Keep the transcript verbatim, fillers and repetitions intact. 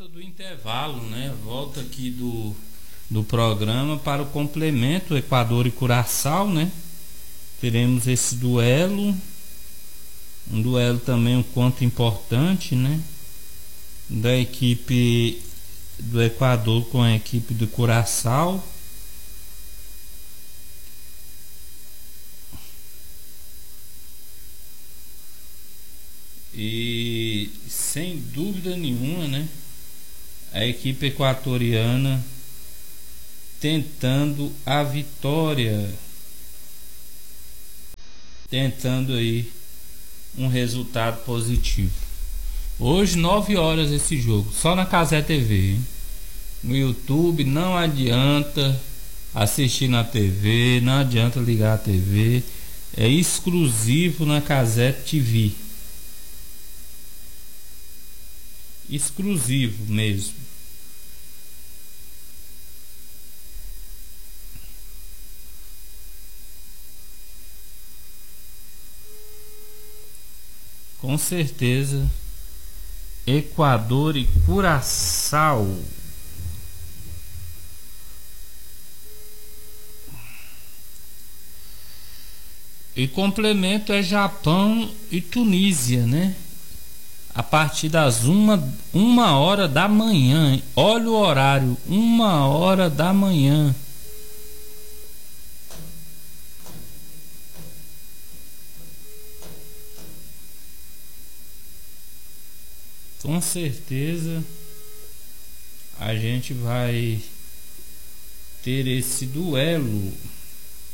volta do intervalo, né? Volta aqui do, do programa para o complemento Equador e Curaçao, né? Teremos esse duelo, um duelo também um quanto importante, né? Da equipe do Equador com a equipe do Curaçao. E sem dúvida nenhuma, né, a equipe equatoriana tentando a vitória, tentando aí um resultado positivo. Hoje nove horas esse jogo, só na Cazé T V, hein? No YouTube não adianta assistir na T V, não adianta ligar a T V, é exclusivo na Cazé T V. Exclusivo mesmo. Com certeza, Equador e Curaçao. E complemento é Japão e Tunísia, né? A partir das uma, uma hora da manhã. Olha o horário, uma hora da manhã. Com certeza a gente vai ter esse duelo.